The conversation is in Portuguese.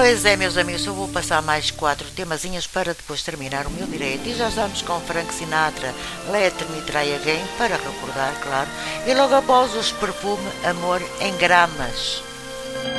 Pois é, meus amigos, eu vou passar mais 4 temazinhos para depois terminar o meu direito. E já estamos com Frank Sinatra, Let Me Try Again, para recordar, claro. E logo após os Perfume Amor em Gramas.